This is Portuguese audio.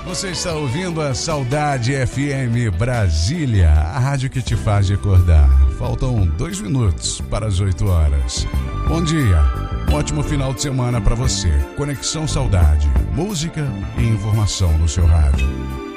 Você está ouvindo a Saudade FM Brasília, a rádio que te faz recordar. Faltam 2 minutos para as 8 horas. Bom dia, um ótimo final de semana para você. Conexão Saudade, música e informação no seu rádio.